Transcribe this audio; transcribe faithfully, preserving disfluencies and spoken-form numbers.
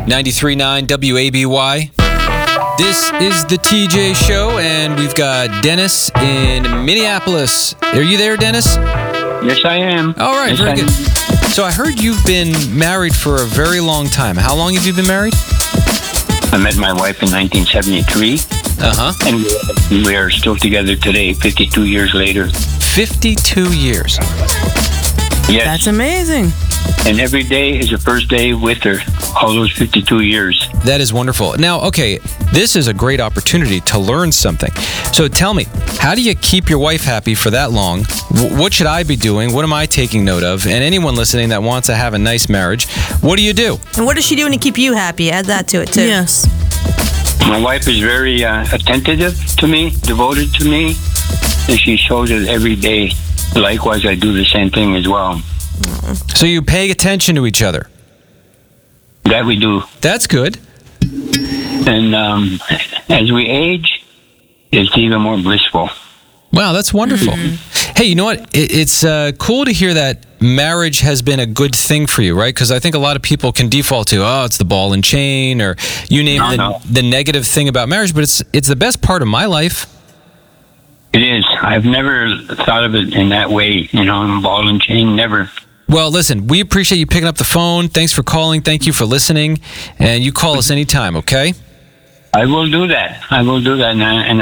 ninety-three point nine W A B Y. This is the T J Show, and we've got Dennis in Minneapolis. Are you there, Dennis? Yes, I am. All right, yes, very I good. am. So I heard you've been married for a very long time. How long have you been married? I met my wife in nineteen seventy-three, Uh-huh. and we are still together today, fifty-two years later. fifty-two years. Yes, That's amazing. and every day is the first day with her, all those fifty-two years. That is wonderful. Now, okay, this is a great opportunity to learn something. So tell me, how do you keep your wife happy for that long? W- what should I be doing? What am I taking note of? And anyone listening that wants to have a nice marriage, what do you do? And what is she doing to keep you happy? Add that to it, too. Yes. My wife is very uh, attentive to me, devoted to me, and she shows it every day. Likewise, I do the same thing as well. So you pay attention to each other. That we do. That's good. And um, as we age, it's even more blissful. Wow, that's wonderful. Hey, you know what? It, it's uh, cool to hear that marriage has been a good thing for you, right? Because I think a lot of people can default to, oh, it's the ball and chain, or you name No, the, no. the negative thing about marriage, but it's it's the best part of my life. It is. I've never thought of it in that way, you know, ball and chain, never. Well, listen, we appreciate you picking up the phone. Thanks for calling. Thank you for listening. And you call us anytime, okay? I will do that. I will do that. And I, and